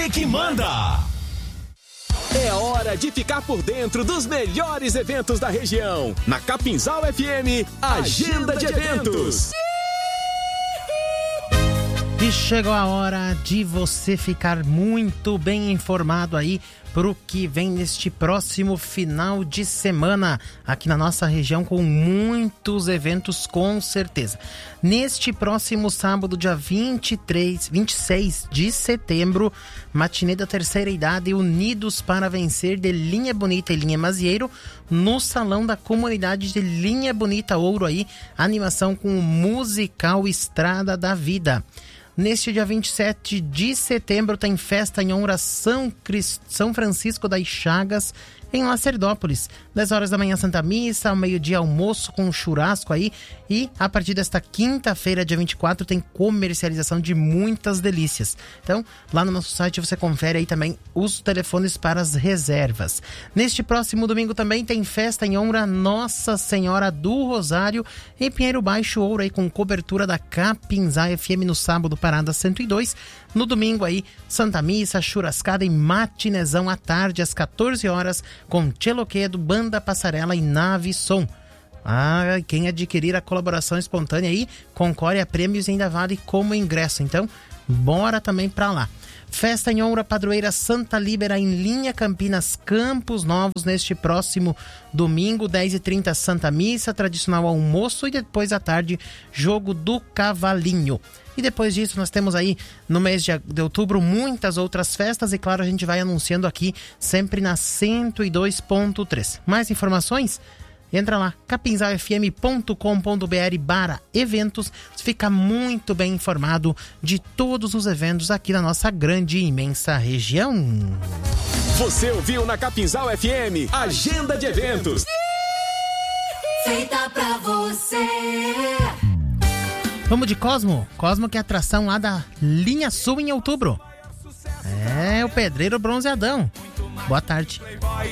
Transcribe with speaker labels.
Speaker 1: você que manda! É hora de ficar por dentro dos melhores eventos da região. Na Capinzal FM, Agenda de Eventos.
Speaker 2: E chegou a hora de você ficar muito bem informado aí pro que vem neste próximo final de semana aqui na nossa região, com muitos eventos, com certeza. Neste próximo sábado, dia 26 de setembro, matinê da terceira idade Unidos para Vencer de Linha Bonita e Linha Mazieiro, no Salão da Comunidade de Linha Bonita Ouro aí, animação com o musical Estrada da Vida. Neste dia 27 de setembro tem festa em honra a São Francisco das Chagas, em Lacerdópolis. 10 horas da manhã, Santa Missa, ao meio-dia, almoço com churrasco aí. E a partir desta quinta-feira, dia 24, tem comercialização de muitas delícias. Então, lá no nosso site você confere aí também os telefones para as reservas. Neste próximo domingo também tem festa em honra a Nossa Senhora do Rosário, em Pinheiro Baixo Ouro, aí com cobertura da Capinzal FM no sábado, parada 102. No domingo aí, Santa Missa, churrascada e matinezão à tarde, às 14 horas, com Tcheloquedo, Banda Passarela e Nave Som. Quem adquirir a colaboração espontânea aí, concorre a prêmios e ainda vale como ingresso. Então, bora também pra lá. Festa em honra padroeira Santa Líbera em Linha Campinas, Campos Novos, neste próximo domingo, 10h30, Santa Missa, tradicional almoço e depois à tarde, jogo do cavalinho. E depois disso nós temos aí no mês de outubro muitas outras festas e claro, a gente vai anunciando aqui sempre na 102.3. Mais informações? Entra lá, capinzalfm.com.br/eventos, você fica muito bem informado de todos os eventos aqui na nossa grande e imensa região.
Speaker 1: Você ouviu na Capinzal FM, Agenda de Eventos.
Speaker 3: Feita pra você.
Speaker 2: Vamos de Cosmo? Cosmo que é atração lá da Linha Sul em outubro. É, o pedreiro bronzeadão. Boa tarde.